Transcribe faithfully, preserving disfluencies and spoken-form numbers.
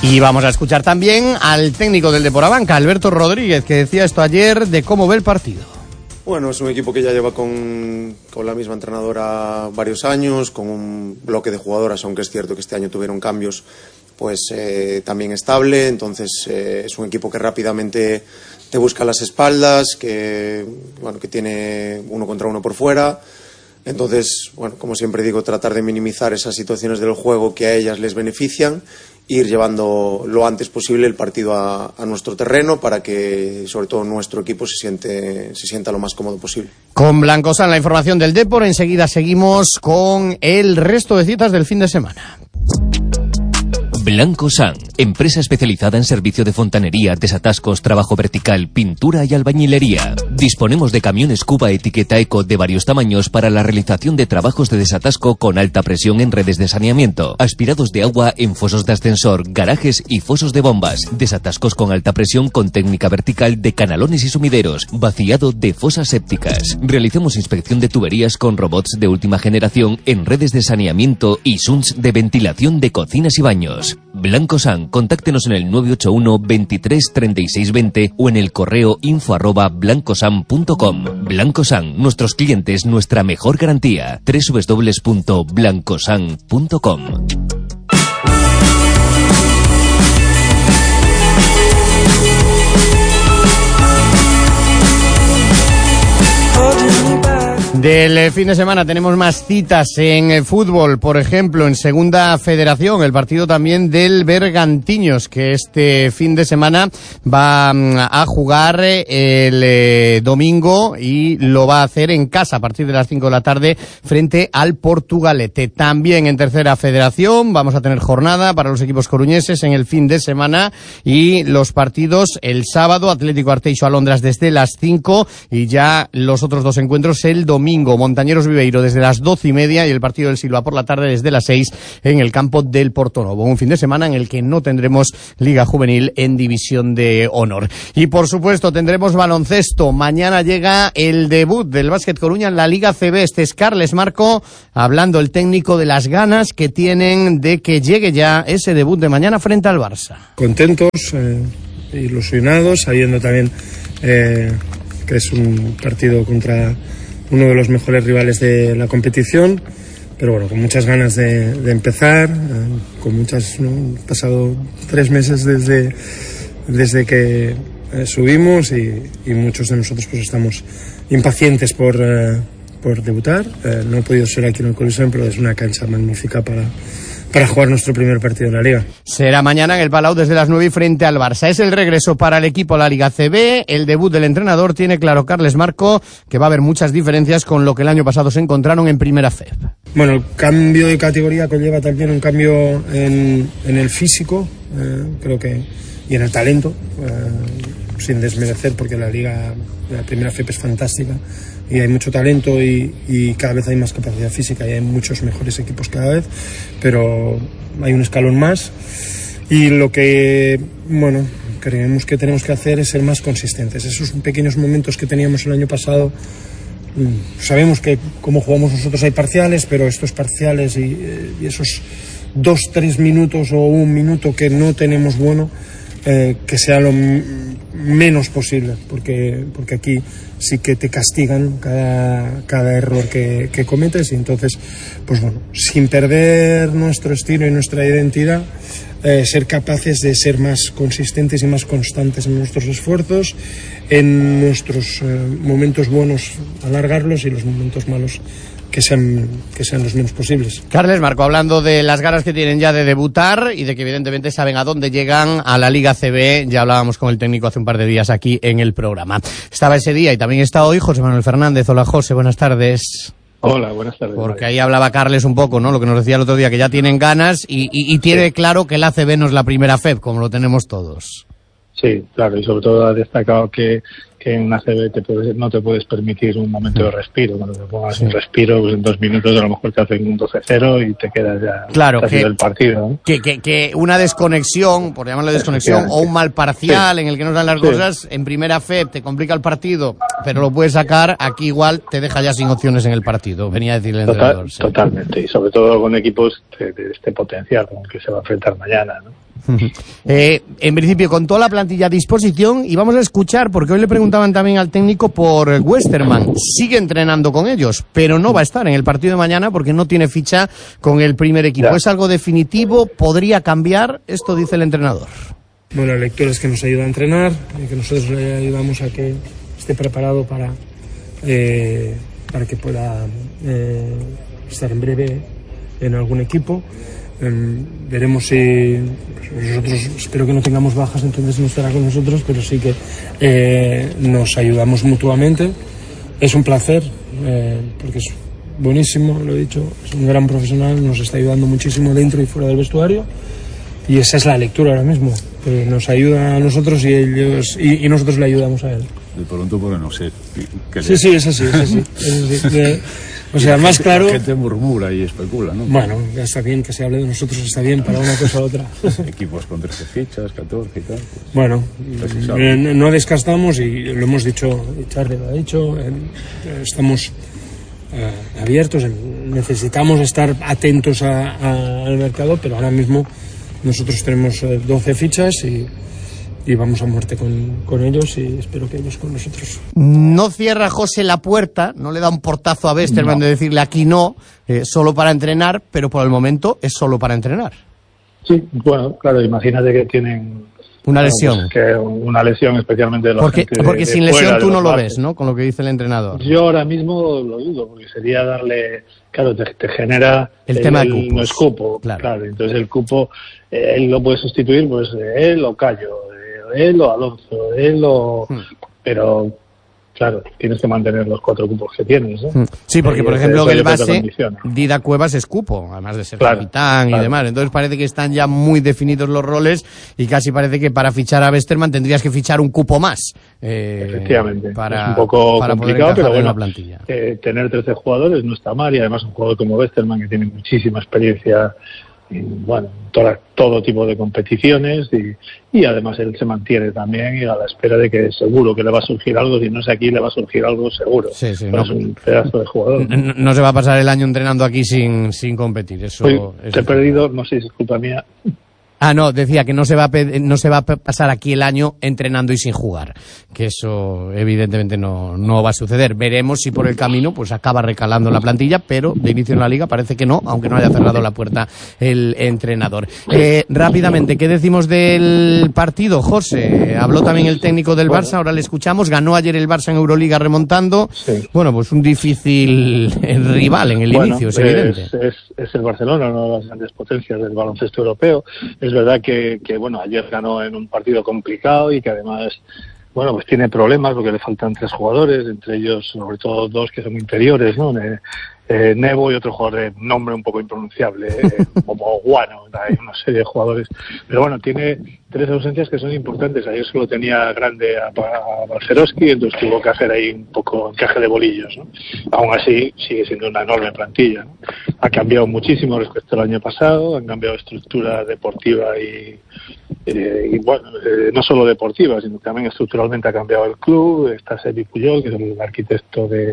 Y vamos a escuchar también al técnico del Deportabanca, Alberto Rodríguez, que decía esto ayer de cómo ve el partido. Bueno, es un equipo que ya lleva con, con la misma entrenadora varios años, con un bloque de jugadoras, aunque es cierto que este año tuvieron cambios, pues eh, también estable. Entonces eh, es un equipo que rápidamente te busca las espaldas, que, bueno, que tiene uno contra uno por fuera. Entonces, bueno, como siempre digo, tratar de minimizar esas situaciones del juego que a ellas les benefician, ir llevando lo antes posible el partido a, a nuestro terreno para que, sobre todo, nuestro equipo se siente, se sienta lo más cómodo posible. Con Blancosan, la información del Depor. Enseguida seguimos con el resto de citas del fin de semana. Blancosan, empresa especializada en servicio de fontanería, desatascos, trabajo vertical, pintura y albañilería. Disponemos de camiones Cuba etiqueta Eco de varios tamaños para la realización de trabajos de desatasco con alta presión en redes de saneamiento, aspirados de agua en fosos de ascensor, garajes y fosos de bombas, desatascos con alta presión con técnica vertical de canalones y sumideros, vaciado de fosas sépticas. Realizamos inspección de tuberías con robots de última generación en redes de saneamiento y S U N S de ventilación de cocinas y baños. Blancosan, contáctenos en el nueve ocho uno, veintitrés, treinta y seis, veinte o en el correo info arroba blancosan punto com. Blancosan, nuestros clientes, nuestra mejor garantía. doble u doble u doble u punto blancosan punto com. Del fin de semana tenemos más citas en fútbol, por ejemplo, en Segunda Federación, el partido también del Bergantiños, que este fin de semana va a jugar el eh, domingo y lo va a hacer en casa a partir de las cinco de la tarde frente al Portugalete. También en Tercera Federación vamos a tener jornada para los equipos coruñeses en el fin de semana y los partidos el sábado, Atlético Arteixo Alondras desde las cinco y ya los otros dos encuentros el domingo. Montañeros Viveiro desde las doce y media y el partido del Silva por la tarde desde las seis en el campo del Portonovo. Un fin de semana en el que no tendremos Liga Juvenil en División de Honor. Y por supuesto tendremos baloncesto. Mañana llega el debut del Básquet Coruña en la Liga C B. Este es Carles Marco hablando el técnico de las ganas que tienen de que llegue ya ese debut de mañana frente al Barça. Contentos, eh, ilusionados, sabiendo también eh, que es un partido contra uno de los mejores rivales de la competición, pero bueno, con muchas ganas de, de empezar, eh, con muchas, ¿no? Han pasado tres meses desde, desde que eh, subimos y, y muchos de nosotros pues estamos impacientes por, eh, por debutar. Eh, no he podido ser aquí en el Coliseum, pero es una cancha magnífica para para jugar nuestro primer partido en la Liga. Será mañana en el Palau desde las nueve y frente al Barça. Es el regreso para el equipo a la Liga C B, el debut del entrenador. Tiene claro Carles Marco que va a haber muchas diferencias con lo que el año pasado se encontraron en Primera F E B. Bueno, el cambio de categoría conlleva también un cambio en, en el físico, eh, creo que, y en el talento, eh, sin desmerecer, porque la Liga, la Primera F E B es fantástica y hay mucho talento y, y cada vez hay más capacidad física y hay muchos mejores equipos cada vez, pero hay un escalón más y lo que, bueno, creemos que tenemos que hacer es ser más consistentes. Esos pequeños momentos que teníamos el año pasado, sabemos que como jugamos nosotros hay parciales, pero estos parciales y, y esos dos, tres minutos o un minuto que no tenemos bueno, eh, que sea lo menos posible, porque, porque aquí sí que te castigan cada, cada error que, que cometes y entonces, pues bueno, sin perder nuestro estilo y nuestra identidad, eh, ser capaces de ser más consistentes y más constantes en nuestros esfuerzos, en nuestros eh, momentos buenos alargarlos y los momentos malos que sean, que sean los menos posibles. Carles Marco, hablando de las ganas que tienen ya de debutar y de que evidentemente saben a dónde llegan a la Liga C B, ya hablábamos con el técnico hace un par de días aquí en el programa. Estaba ese día y también está hoy José Manuel Fernández. Hola José, buenas tardes. Hola, buenas tardes. Porque ahí hablaba Carles un poco, ¿no? Lo que nos decía el otro día, que ya tienen ganas y, y, y tiene sí. claro que la A C B no es la primera F E B, como lo tenemos todos. Sí, claro, y sobre todo ha destacado que, que en una A C B te puedes, no te puedes permitir un momento de respiro. Cuando te pongas sí. un respiro, pues en dos minutos a lo mejor te hacen un doce cero y te quedas ya claro, que, del partido, ¿no? Que, que, que una desconexión, por llamarlo desconexión, o un mal parcial sí. en el que no dan las sí. cosas, en primera F E B te complica el partido, pero lo puedes sacar, aquí igual te deja ya sin opciones en el partido, venía a decirle el Total, entrenador. Sí. Totalmente, y sobre todo con equipos de, de este potencial con el que se va a enfrentar mañana, ¿no? Eh, en principio, con toda la plantilla a disposición, y vamos a escuchar, porque hoy le preguntaban también al técnico por Westerman. Sigue entrenando con ellos, pero no va a estar en el partido de mañana porque no tiene ficha con el primer equipo. Ya. ¿Es algo definitivo? ¿Podría cambiar? Esto dice el entrenador. Bueno, lectores que nos ayuda a entrenar, y que nosotros le ayudamos a que esté preparado para, eh, para que pueda eh, estar en breve en algún equipo. Eh, veremos si nosotros, espero que no tengamos bajas, entonces no estará con nosotros, pero sí que eh, nos ayudamos mutuamente. Es un placer, eh, porque es buenísimo, lo he dicho, es un gran profesional, nos está ayudando muchísimo dentro y fuera del vestuario, y esa es la lectura ahora mismo, eh, nos ayuda a nosotros y ellos y, y nosotros le ayudamos a él. De pronto, porque no sé. ¿Qué sí, sí, es así, es así. Es así. De, o sea, más claro. La gente murmura y especula, ¿no? Bueno, ya está bien que se hable de nosotros, está bien para una cosa u otra. Equipos con trece fichas, catorce y tal. Pues, bueno, eh, no descartamos, y lo hemos dicho, Charlie lo ha dicho, eh, estamos eh, abiertos, necesitamos estar atentos a, a, al mercado, pero ahora mismo nosotros tenemos eh, doce fichas y. y vamos a muerte con, con ellos, y espero que ellos con nosotros. No cierra José la puerta, no le da un portazo a Westerman no. de decirle aquí no, eh, solo para entrenar, pero por el momento es solo para entrenar. Sí, bueno, claro, imagínate que tienen una lesión. Bueno, pues que una lesión especialmente de la porque, gente porque de, sin de lesión tú no lo martes. ves, ¿no? Con lo que dice el entrenador. Yo ahora mismo lo dudo, porque sería darle, claro, te, te genera el, el tema de cupos. No es cupo, claro. claro. Entonces el cupo, eh, él lo puede sustituir, pues él o Cayo, él o Alonso, él o... Hmm. Pero, claro, tienes que mantener los cuatro cupos que tienes, ¿eh? Sí, porque, por ejemplo, en el base, Dida Cuevas es cupo, además de ser claro, capitán claro. y demás. Entonces parece que están ya muy definidos los roles, y casi parece que para fichar a Westerman tendrías que fichar un cupo más. Eh, Efectivamente. Para, es un poco para complicado, pero bueno, la plantilla. Eh, tener trece jugadores no está mal, y además un jugador como Westerman, que tiene muchísima experiencia en, bueno, toda, todo tipo de competiciones, y, y además él se mantiene también y a la espera de que seguro que le va a surgir algo, si no es aquí le va a surgir algo seguro. Sí, sí, no, es un pedazo de jugador. No, no se va a pasar el año entrenando aquí sin, sin competir. Eso, Oye, eso te he perdido, no sé si es culpa mía. Ah, no, decía que no se va a pe- no se va a pasar aquí el año entrenando y sin jugar, que eso evidentemente no, no va a suceder. Veremos si por el camino pues acaba recalando en la plantilla, pero de inicio en la liga parece que no, aunque no haya cerrado la puerta el entrenador. Eh, rápidamente, ¿qué decimos del partido, José? Habló también el técnico del Barça, ahora le escuchamos. Ganó ayer el Barça en Euroliga remontando. Sí. Bueno, pues un difícil rival en el bueno, inicio, es evidente. Es, es, es el Barcelona, una de las grandes potencias del baloncesto europeo. Es verdad que, que, bueno, ayer ganó en un partido complicado, y que además, bueno, pues tiene problemas porque le faltan tres jugadores, entre ellos, sobre todo, dos que son interiores, ¿no? Eh, eh, Nebo y otro jugador de nombre un poco impronunciable, eh, como Guano, hay una serie de jugadores. Pero bueno, tiene tres ausencias que son importantes. Ayer solo tenía grande a, a Balcerowski, entonces tuvo que hacer ahí un poco encaje de bolillos, ¿no? Aún así, sigue siendo una enorme plantilla, ¿no? Ha cambiado muchísimo respecto al año pasado, han cambiado estructura deportiva y, eh, y bueno, eh, no solo deportiva, sino también estructuralmente ha cambiado el club. Está Sergi Puyol, que es el arquitecto de